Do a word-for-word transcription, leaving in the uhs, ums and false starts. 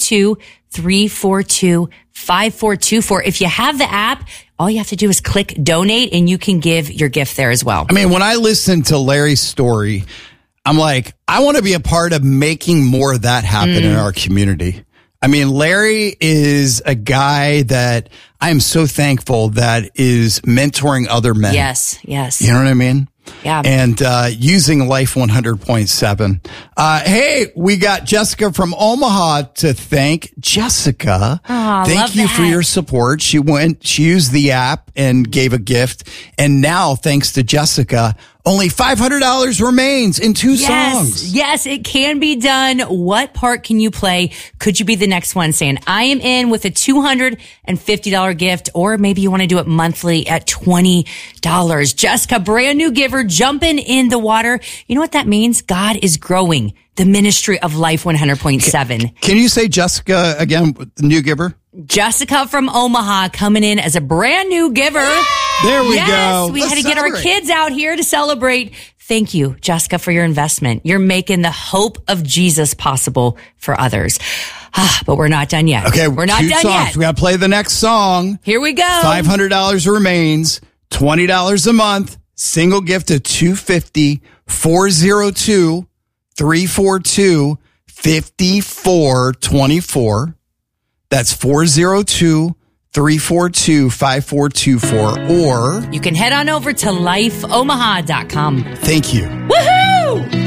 two, three four two, five four two four. If you have the app, all you have to do is click donate and you can give your gift there as well. I mean, when I listen to Larry's story, I'm like, I want to be a part of making more of that happen mm. in our community. I mean, Larry is a guy that I am so thankful that is mentoring other men. Yes, yes. You know what I mean? Yeah. And uh, using Life one hundred point seven. Uh, hey, we got Jessica from Omaha to thank. Jessica, oh, thank you that. for your support. She went, she used the app and gave a gift. And now, thanks to Jessica, only five hundred dollars remains in two yes, songs. Yes, it can be done. What part can you play? Could you be the next one saying, I am in with a two hundred fifty dollars gift, or maybe you want to do it monthly at twenty dollars. Jessica, brand new giver, jumping in the water. You know what that means? God is growing the ministry of Life one hundred point seven. Can, can you say Jessica again, the new giver? Jessica from Omaha coming in as a brand new giver. There we yes, go. We Let's had to get celebrate. our kids out here to celebrate. Thank you, Jessica, for your investment. You're making the hope of Jesus possible for others. Ah, but we're not done yet. Okay, we're not two done songs. yet. We got to play the next song. Here we go. five hundred dollars remains, twenty dollars a month, single gift of two hundred fifty dollars, four oh two, three four two, five four two four. That's four oh two, three four two, five four two four. Or you can head on over to life omaha dot com. Thank you. Woohoo!